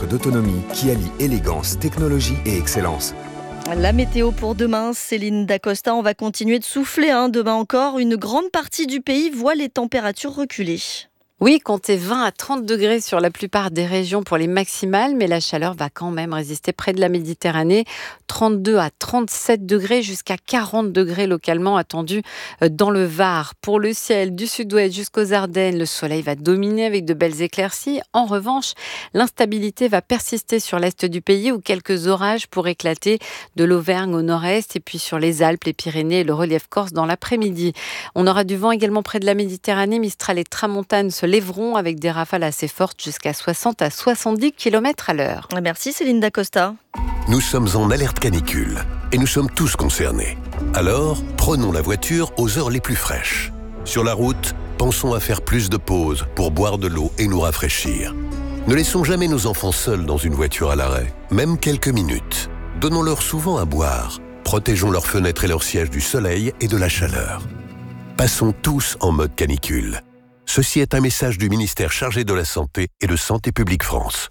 km d'autonomie qui allie élégance, technologie et excellence. La météo pour demain, Céline Dacosta, on va continuer de souffler demain encore. Une grande partie du pays voit les températures reculer. Oui, comptez 20 à 30 degrés sur la plupart des régions pour les maximales, mais la chaleur va quand même résister près de la Méditerranée. 32 à 37 degrés jusqu'à 40 degrés localement attendus dans le Var. Pour le ciel, du sud-ouest jusqu'aux Ardennes, le soleil va dominer avec de belles éclaircies. En revanche, l'instabilité va persister sur l'est du pays où quelques orages pourraient éclater de l'Auvergne au nord-est et puis sur les Alpes, les Pyrénées et le relief corse dans l'après-midi. On aura du vent également près de la Méditerranée. Mistral et tramontane se lèveront avec des rafales assez fortes jusqu'à 60 à 70 km à l'heure. Merci Céline Dacosta. Nous sommes en alerte canicule et nous sommes tous concernés. Alors, prenons la voiture aux heures les plus fraîches. Sur la route, pensons à faire plus de pauses pour boire de l'eau et nous rafraîchir. Ne laissons jamais nos enfants seuls dans une voiture à l'arrêt, même quelques minutes. Donnons-leur souvent à boire. Protégeons leurs fenêtres et leurs sièges du soleil et de la chaleur. Passons tous en mode canicule. Ceci est un message du ministère chargé de la Santé et de Santé publique France.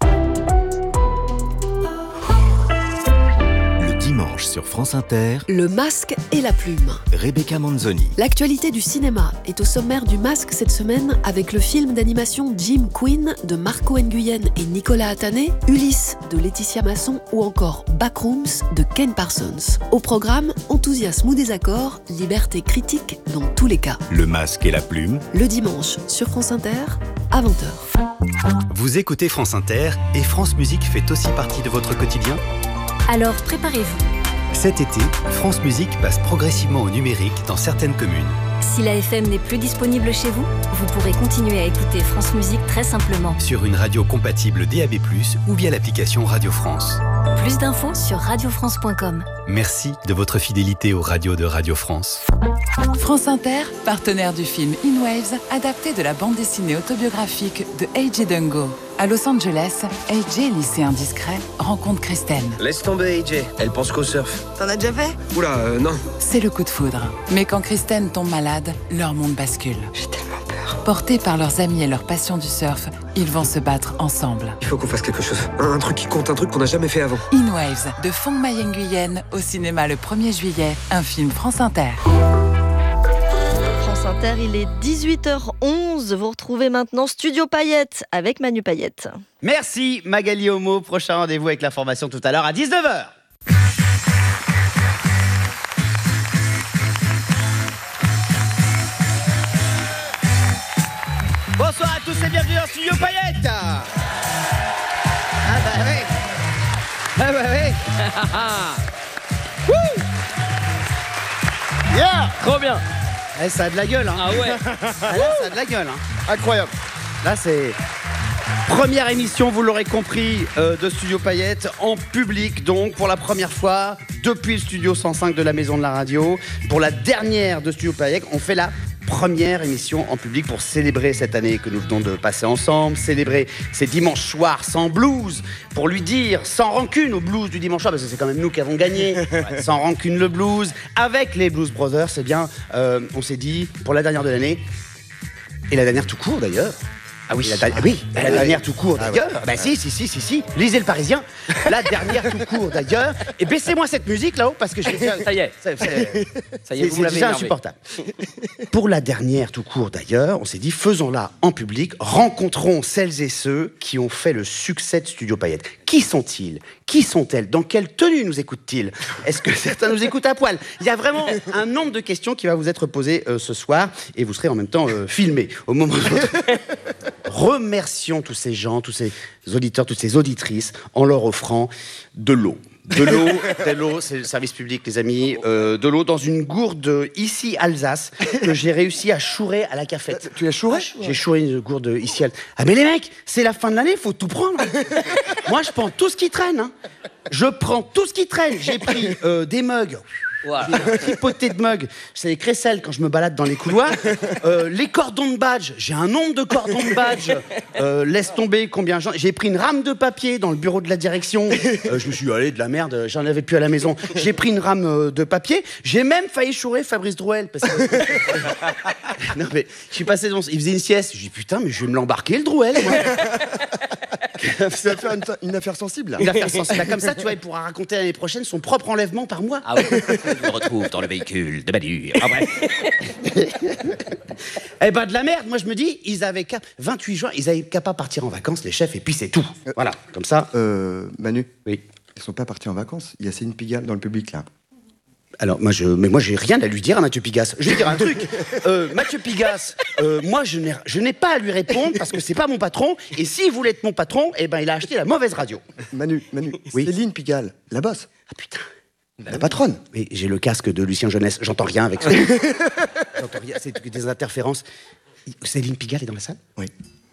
Le dimanche sur France Inter, Le Masque et la Plume. Rebecca Manzoni. L'actualité du cinéma est au sommaire du Masque cette semaine avec le film d'animation Jim Queen de Marco Nguyen et Nicolas Attané, Ulysse de Laetitia Masson ou encore Backrooms de Ken Parsons. Au programme, enthousiasme ou désaccord, liberté critique dans tous les cas. Le Masque et la Plume. Le dimanche sur France Inter à 20h. Vous écoutez France Inter et France Musique fait aussi partie de votre quotidien ? Alors préparez-vous. Cet été, France Musique passe progressivement au numérique dans certaines communes. Si la FM n'est plus disponible chez vous, vous pourrez continuer à écouter France Musique très simplement. Sur une radio compatible DAB+, ou via l'application Radio France. Plus d'infos sur radiofrance.com. Merci de votre fidélité aux radios de Radio France. France Inter, partenaire du film In Waves, adapté de la bande dessinée autobiographique de A.J. Dungo. À Los Angeles, A.J., lycéen discret, rencontre Kristen. Laisse tomber, A.J. Elle pense qu'au surf. T'en as déjà fait ? Oula, non. C'est le coup de foudre. Mais quand Kristen tombe malade, leur monde bascule. J'ai tellement peur. Portés par leurs amis et leur passion du surf, ils vont se battre ensemble. Il faut qu'on fasse quelque chose. Un truc qui compte, un truc qu'on n'a jamais fait avant. In Waves, de Phong Mai Nguyen, au cinéma le 1er juillet, un film France Inter. France Inter, il est 18h11. Vous retrouvez maintenant Studio Paillettes avec Manu Paillette. Merci Magali Homo. Prochain rendez-vous avec l'information tout à l'heure à 19h. Bonsoir à tous et bienvenue dans Studio Paillettes. Ah bah oui. Ah bah oui. Wouh. Yeah. Trop bien. Eh, ça a de la gueule, hein. Ah ouais. Ah, là, ça a de la gueule, hein. Incroyable. Là, c'est première émission, vous l'aurez compris, de Studio Paillettes en public, donc pour la première fois depuis le studio 105 de la Maison de la Radio. Pour la dernière de Studio Paillettes, on fait la première émission en public pour célébrer cette année que nous venons de passer ensemble, célébrer ces dimanches soirs sans blues, pour lui dire sans rancune au blues du dimanche soir, parce que c'est quand même nous qui avons gagné, sans rancune le blues, avec les Blues Brothers, c'est bien, on s'est dit pour la dernière de l'année, et la dernière tout court d'ailleurs. Ah oui, la dernière tout court d'ailleurs. Bah si. Lisez le Parisien. La dernière tout court d'ailleurs. Et baissez-moi cette musique là-haut parce que j'ai déjà... Ça y est, vous c'est l'avez déjà énervé. insupportable. Pour la dernière tout court d'ailleurs, on s'est dit faisons-la en public, rencontrons celles et ceux qui ont fait le succès de Studio Paillettes. Qui sont-ils ? Qui sont-elles ? Dans quelle tenue nous écoutent-ils ? Est-ce que certains nous écoutent à poil ? Il y a vraiment un nombre de questions qui va vous être posées ce soir et vous serez en même temps filmés au moment où... Remercions tous ces gens, tous ces auditeurs, toutes ces auditrices en leur offrant de l'eau. De l'eau, c'est le service public, les amis. De l'eau dans une gourde ici, Alsace, que j'ai réussi à chourer à la cafette. Tu l'as chouré ? J'ai chouré une gourde ici. Ah mais les mecs, c'est la fin de l'année, faut tout prendre. Moi, je prends tout ce qui traîne. Hein. Je prends tout ce qui traîne. J'ai pris des mugs. Wow. Des tripotées de mugs, c'est les crécelles quand je me balade dans les couloirs. Les cordons de badge, j'ai un nombre de cordons de badge. Laisse tomber combien j'ai pris une rame de papier dans le bureau de la direction. Je me suis dit, allez, de la merde, j'en avais plus à la maison. J'ai pris une rame de papier. J'ai même failli chourer Fabrice Drouel. Parce que... non, mais je suis passé il faisait une sieste. Je dis, putain, mais je vais me l'embarquer, le Drouel, moi. Ça va faire une affaire sensible, là. Une affaire sensible. Bah, comme ça, tu vois, il pourra raconter l'année prochaine son propre enlèvement par mois. Ah oui, je me retrouve dans le véhicule de Manu. Ah ouais. Eh ben, de la merde. Moi, je me dis, 28 juin, ils avaient qu'à pas partir en vacances, les chefs, et puis c'est tout. Voilà, comme ça. Manu. Oui. Ils sont pas partis en vacances. Il y a Céline Pigalle dans le public, là. Alors, moi, j'ai rien à lui dire à Mathieu Pigasse. Je vais dire un truc. Mathieu Pigasse, moi, je n'ai pas à lui répondre parce que c'est pas mon patron. Et s'il voulait être mon patron, eh ben, il a acheté la mauvaise radio. Manu, oui. Céline Pigalle, la bosse. Ah putain. La patronne. Oui, j'ai le casque de Lucien Jeunesse. J'entends rien avec ça. J'entends rien. C'est des interférences. Céline Pigalle est dans la salle? Oui.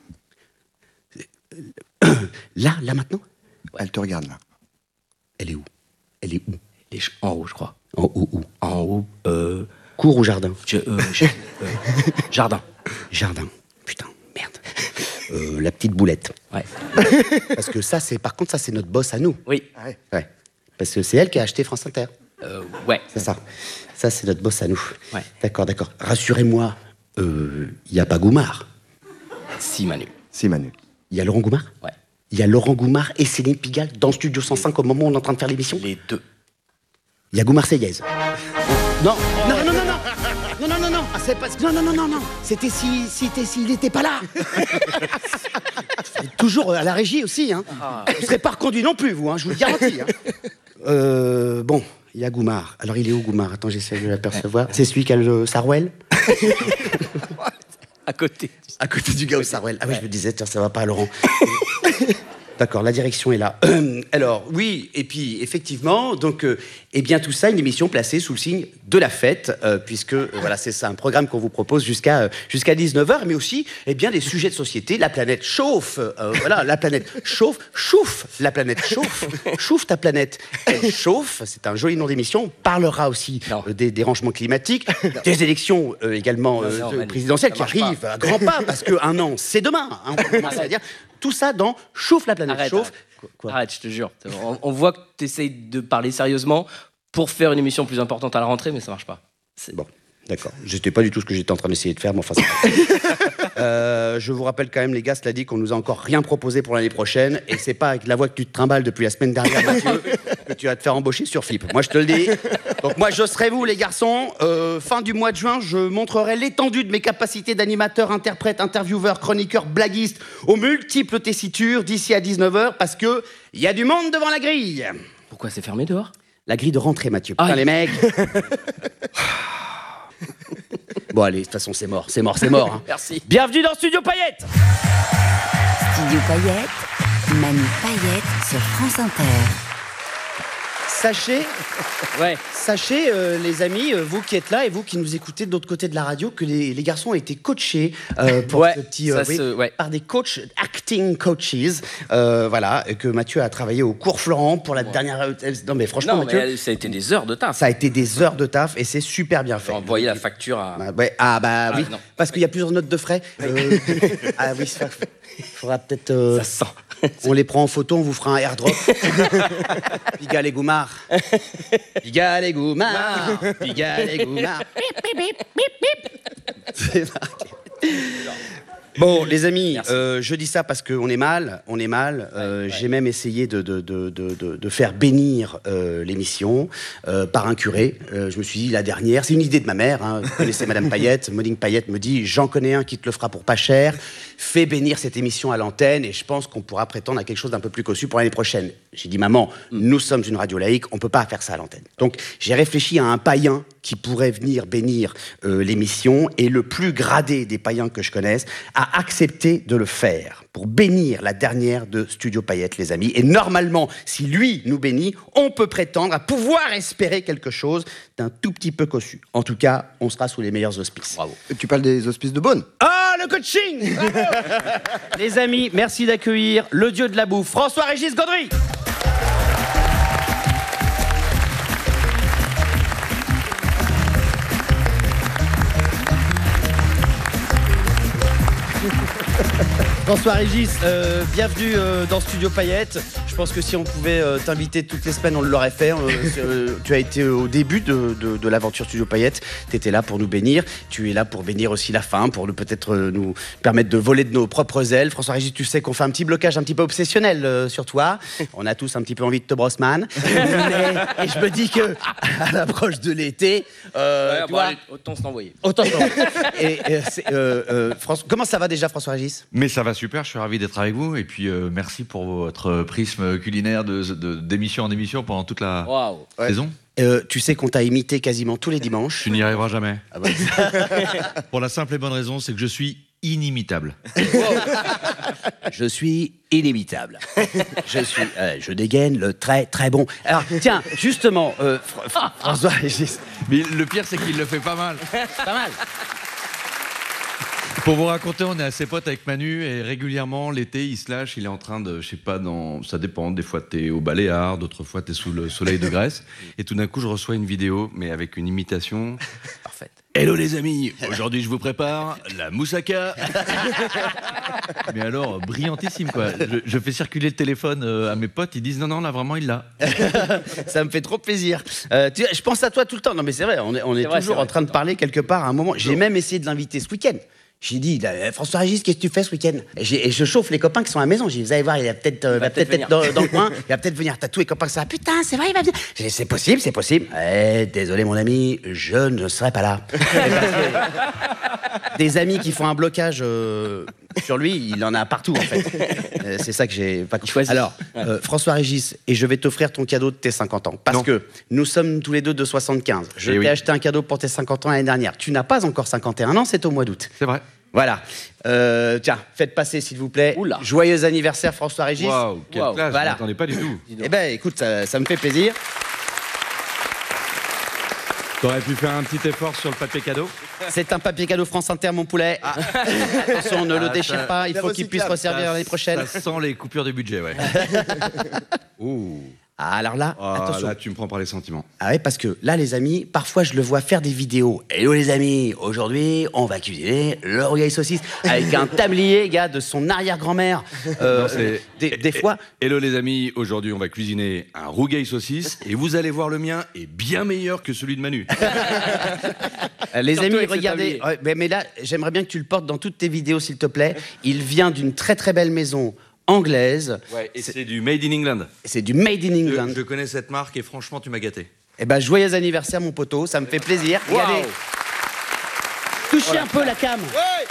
Là maintenant? Ouais. Elle te regarde, là. Elle est où? Elle est où? Elle est en haut, je crois. En haut où? En haut, cour ou jardin? Jardin. Jardin. Putain, merde. La petite boulette. Ouais. Parce que ça, par contre, c'est notre boss à nous. Oui. Ouais. Parce que c'est elle qui a acheté France Inter. Ouais. C'est ça. Ça, c'est notre boss à nous. Ouais. D'accord. Rassurez-moi, il n'y a pas Goumard. Si, Manu. Il y a Laurent Goumard? Ouais. Il y a Laurent Goumard et Céline Pigalle dans Studio 105 au moment où on est en train de faire l'émission? Les deux. Il y a Goumar-Seyaise. Non. Ah, c'est pas... Non. C'était s'il n'était pas là. Toujours à la régie aussi. Hein. Vous ne serez pas reconduit non plus, vous, hein, je vous le garantis. Hein. Bon, il y a Goumard. Alors, il est où, Goumard? Attends, j'essaie de l'apercevoir. C'est celui qui a le Sarwell? À côté. À côté du gars au Sarwell. Ah oui, je me disais, tiens, ça va pas, Laurent. D'accord, la direction est là. Alors, oui, et puis, effectivement, donc, eh bien, tout ça, une émission placée sous le signe de la fête, puisque, voilà, c'est ça, un programme qu'on vous propose jusqu'à 19h, mais aussi, eh bien, des sujets de société. La planète chauffe, voilà, la planète chauffe, la planète chauffe ta planète, elle chauffe, c'est un joli nom d'émission. On parlera aussi des dérangements climatiques, des élections également présidentielles qui arrivent à grands pas, parce qu'un an, c'est demain, hein, on peut commencer à dire. Tout ça dans Chauffe la planète. Arrête, Quoi arrête, je te jure. On voit que tu essayes de parler sérieusement pour faire une émission plus importante à la rentrée, mais ça marche pas. Bon, d'accord. J'étais pas du tout ce que j'étais en train d'essayer de faire, mais enfin... je vous rappelle quand même, les gars, cela dit qu'on nous a encore rien proposé pour l'année prochaine, et c'est pas avec la voix que tu te trimbales depuis la semaine dernière, Mathieu, que tu vas te faire embaucher sur Flip. Moi, je te le dis. Donc moi, je serai vous, les garçons. Fin du mois de juin, je montrerai l'étendue de mes capacités d'animateur, interprète, intervieweur, chroniqueur, blaguiste, aux multiples tessitures d'ici à 19h, parce que il y a du monde devant la grille. Pourquoi c'est fermé dehors? La grille de rentrée, Mathieu. Putain, les mecs. Bon, allez, de toute façon, c'est mort. Hein. Merci. Bienvenue dans Studio Payette. Studio Payette, Manu Payette sur France Inter. Sachez, les amis, vous qui êtes là et vous qui nous écoutez de l'autre côté de la radio, que les garçons ont été coachés pour ce petit, par des coachs, acting coaches, voilà, et que Mathieu a travaillé au cours Florent pour la dernière. Non, mais franchement, Mathieu, mais ça a été des heures de taf. Ça a été des heures de taf et c'est super bien fait. Envoyer la facture à. Oui, non. Parce qu'il y a plusieurs notes de frais. Ah oui, il faudra peut-être. Ça sent. On les prend en photo, on vous fera un airdrop. Pigalle et Goumard. Pigalle et Goumard. Pigalle et Goumard. C'est marqué. Bon, les amis, je dis ça parce qu'on est mal. J'ai même essayé de faire bénir l'émission par un curé. Je me suis dit, la dernière, c'est une idée de ma mère. Hein. Vous connaissez Madame Payette. Monique Payette me dit, j'en connais un qui te le fera pour pas cher. Fais bénir cette émission à l'antenne et je pense qu'on pourra prétendre à quelque chose d'un peu plus cossu pour l'année prochaine. J'ai dit, maman, nous sommes une radio laïque, on peut pas faire ça à l'antenne. Donc, j'ai réfléchi à un païen qui pourrait venir bénir l'émission et le plus gradé des païens que je connaisse a accepté de le faire pour bénir la dernière de Studio Payette, les amis. Et normalement, si lui nous bénit, on peut prétendre à pouvoir espérer quelque chose d'un tout petit peu cossu. En tout cas, on sera sous les meilleurs auspices. Bravo. Tu parles des auspices de Beaune? Ah, le coaching. Les amis, merci d'accueillir le dieu de la bouffe, François-Régis Gaudry. François-Régis, bienvenue dans Studio Payette. Je pense que si on pouvait t'inviter toutes les semaines, on l'aurait fait. Tu as été au début de l'aventure Studio Payette. Tu étais là pour nous bénir. Tu es là pour bénir aussi la fin, pour peut-être nous permettre de voler de nos propres ailes. François-Régis, tu sais qu'on fait un petit blocage un petit peu obsessionnel sur toi. On a tous un petit peu envie de te brossman. Et je me dis que à l'approche de l'été, allez, autant se l'envoyer. Comment ça va déjà, François-Régis? Mais ça va super, je suis ravi d'être avec vous. Et puis merci pour votre prisme culinaire d'émission en émission pendant toute la saison. Tu sais qu'on t'a imité quasiment tous les dimanches. Tu n'y arriveras jamais. Ah bah. Pour la simple et bonne raison, c'est que je suis inimitable. Je suis inimitable. Je dégaine le très très bon. Alors tiens, justement, François-Régis. Mais le pire, c'est qu'il le fait pas mal. Pas mal. Pour vous raconter, on est assez potes avec Manu et régulièrement l'été il se lâche, il est en train de, je sais pas, ça dépend, des fois t'es au Baléares, d'autres fois t'es sous le soleil de Grèce et tout d'un coup je reçois une vidéo mais avec une imitation parfaite. Hello les amis, aujourd'hui je vous prépare la moussaka. Mais alors, brillantissime quoi. Je fais circuler le téléphone à mes potes, ils disent non là vraiment il l'a. Ça me fait trop plaisir. Je pense à toi tout le temps. Non mais c'est vrai, on est toujours en train de parler quelque part à un moment. J'ai même essayé de l'inviter ce week-end. J'ai dit, François-Régis, qu'est-ce que tu fais ce week-end? Et je chauffe les copains qui sont à la maison. J'ai dit, vous allez voir, il va peut-être être dans le coin. Il va peut-être venir. T'as tous les copains qui sont là. Putain, c'est vrai, il va venir. J'ai dit, c'est possible. Désolé, mon ami, je ne serai pas là. Des amis qui font un blocage sur lui, il en a partout, en fait. C'est ça que j'ai pas choisi. Alors, François-Régis, et je vais t'offrir ton cadeau de tes 50 ans. Parce que nous sommes tous les deux de 75. Je t'ai acheté un cadeau pour tes 50 ans l'année dernière. Tu n'as pas encore 51 ans, c'est au mois d'août. C'est vrai. Voilà. Tiens, faites passer s'il vous plaît. Oula. Joyeux anniversaire François-Régis. Waouh, quelle classe, voilà. Je m'attendais pas du tout. Eh ben écoute, ça me fait plaisir. T'aurais pu faire un petit effort sur le papier cadeau. C'est un papier cadeau France Inter, mon poulet. Attention, ne le déchire pas, il faut qu'il puisse resservir l'année prochaine. Ça sent les coupures de budget, ouais. Ouh. Ah, alors là, attention. Là, tu me prends par les sentiments. Ah ouais, parce que là, les amis, parfois, je le vois faire des vidéos. Hello, les amis, aujourd'hui, on va cuisiner le rougail saucisse avec un tablier, gars, de son arrière-grand-mère. Des fois. Hello, les amis, aujourd'hui, on va cuisiner un rougail saucisse et vous allez voir, le mien est bien meilleur que celui de Manu. Les surtout amis, regardez. Mais là, j'aimerais bien que tu le portes dans toutes tes vidéos, s'il te plaît. Il vient d'une très, très belle maison anglaise. Ouais, et c'est du Made in England. C'est du Made in England. Je connais cette marque et franchement, tu m'as gâté. Eh ben, joyeux anniversaire, mon poteau, ça me fait plaisir. Wow. Regardez. Touchez un peu la cam. Ouais.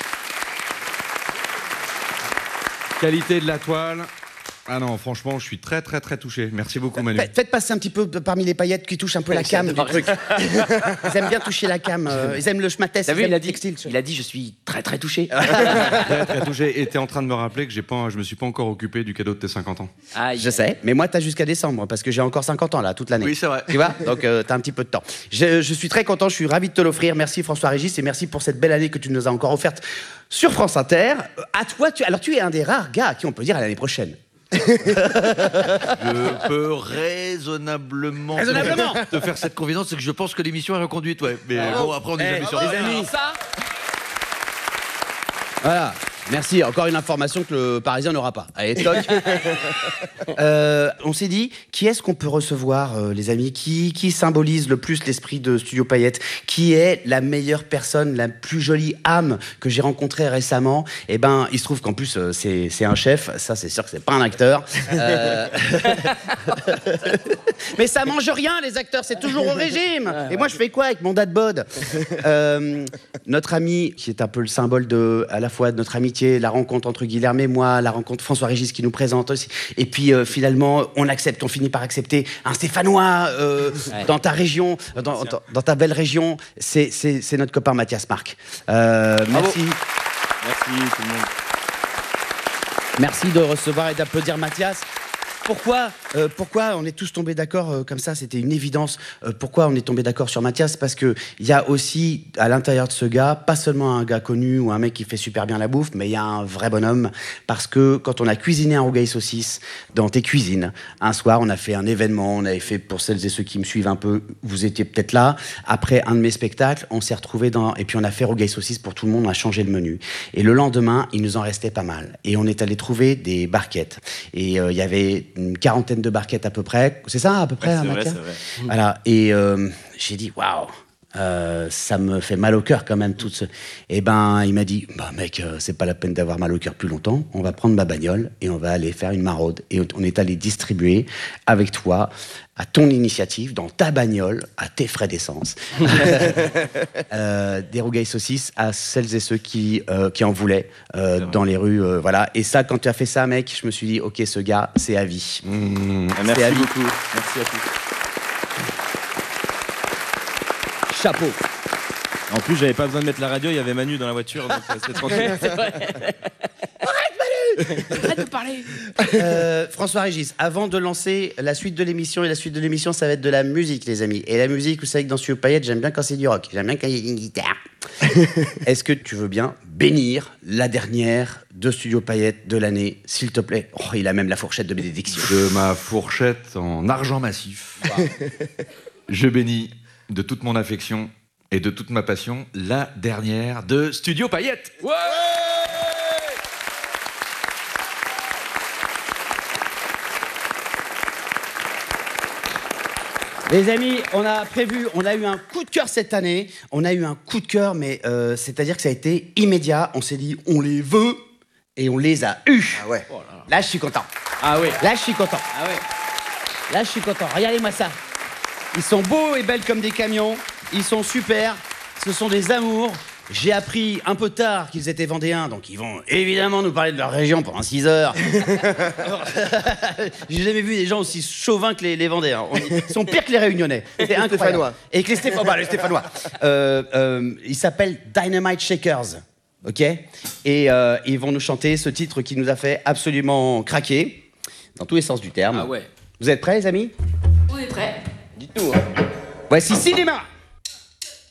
Qualité de la toile. Ah non, franchement, je suis très, très, très touché. Merci beaucoup, Manu. Faites passer un petit peu parmi les paillettes qui touchent un peu la cam du truc. Ils aiment bien toucher la cam. Ils aiment le schmattès. T'as vu, il a dit, je suis très, très touché. Très, très touché. Et t'es en train de me rappeler que je me suis pas encore occupé du cadeau de tes 50 ans. Je sais, mais moi, t'as jusqu'à décembre, parce que j'ai encore 50 ans, là, toute l'année. Oui, c'est vrai. Tu vois? Donc, t'as un petit peu de temps. Je suis très content, je suis ravi de te l'offrir. Merci, François-Régis, et merci pour cette belle année que tu nous as encore offerte sur France Inter. À toi, tu es un des rares gars à qui on peut dire à l'année prochaine. Je peux raisonnablement te faire cette confidence, c'est que je pense que l'émission est reconduite, ouais. Mais bon, après on n'est jamais sûr. Les amis, voilà. Merci, encore une information que le Parisien n'aura pas. Allez, toc. On s'est dit, qui est-ce qu'on peut recevoir, les amis, qui symbolise le plus l'esprit de Studio Payette? Qui est la meilleure personne, la plus jolie âme que j'ai rencontrée récemment? Eh ben, il se trouve qu'en plus, c'est un chef. Ça, c'est sûr que c'est pas un acteur. Mais ça mange rien, les acteurs, c'est toujours au régime. Et moi, je fais quoi avec mon dad bod? Notre ami, qui est un peu le symbole à la fois de notre amitié, la rencontre entre Guilherme et moi, la rencontre François-Régis qui nous présente aussi. Et puis finalement, on finit par accepter un Stéphanois dans ta région, dans ta belle région. C'est notre copain Mathias Marc. Merci. Merci tout le monde. Merci de recevoir et d'applaudir Mathias. Pourquoi on est tous tombés d'accord comme ça? C'était une évidence. Pourquoi on est tombés d'accord sur Mathias? Parce qu'il y a aussi, à l'intérieur de ce gars, pas seulement un gars connu ou un mec qui fait super bien la bouffe, mais il y a un vrai bonhomme. Parce que quand on a cuisiné un rougail saucisse dans tes cuisines, un soir, on a fait un événement. On avait fait, pour celles et ceux qui me suivent un peu, vous étiez peut-être là. Après un de mes spectacles, on s'est retrouvés et puis on a fait rougail saucisse pour tout le monde, on a changé le menu. Et le lendemain, il nous en restait pas mal. Et on est allé trouver des barquettes. Et il y avait une quarantaine de barquettes à peu près. C'est ça, à peu près, Ouais, un c'est vrai, maquia. c'est vrai. Voilà. Et j'ai dit, waouh, ça me fait mal au cœur quand même, tout ce... Et ben, il m'a dit, bah mec, c'est pas la peine d'avoir mal au cœur plus longtemps. On va prendre ma bagnole et on va aller faire une maraude. Et on est allé distribuer avec toi, à ton initiative, dans ta bagnole, à tes frais d'essence, des rougailles saucisses à celles et ceux qui en voulaient dans les rues. Voilà. Et ça, quand tu as fait ça, mec, je me suis dit, ok, ce gars, c'est à vie. Merci C'est à vie. beaucoup. Merci à tous. Chapeau. En plus, j'avais pas besoin de mettre la radio, il y avait Manu dans la voiture, donc c'est tranquille. Arrête de parler. François-Régis, avant de lancer la suite de l'émission, et la suite de l'émission, ça va être de la musique, les amis. Et la musique, vous savez que dans Studio Payette, j'aime bien quand c'est du rock. J'aime bien quand il y a une guitare. Est-ce que tu veux bien bénir la dernière de Studio Payette de l'année, s'il te plaît? Oh, il a même la fourchette de bénédiction. De ma fourchette en argent massif, je bénis de toute mon affection et de toute ma passion la dernière de Studio Payette. Ouais. Les amis, on a eu un coup de cœur cette année. On a eu un coup de cœur, mais c'est-à-dire que ça a été immédiat. On s'est dit, on les veut, et on les a eus. Ah ouais. Là, je suis content. Ah oui. Là, je suis content. Ah ouais. Là, je suis content. Regardez-moi ça. Ils sont beaux et belles comme des camions. Ils sont super. Ce sont des amours. J'ai appris un peu tard qu'ils étaient vendéens, donc ils vont évidemment nous parler de leur région pendant 6 heures. J'ai jamais vu des gens aussi chauvins que les vendéens. Ils sont pires que les réunionnais. C'est incroyable. Stéphanois. Et que les Stéphanois. Ils s'appellent Dynamite Shakers. Ok. Et ils vont nous chanter ce titre qui nous a fait absolument craquer, dans tous les sens du terme. Ah ouais. Vous êtes prêts, les amis? On est prêts. Dites-nous. Hein. Voici Cinéma.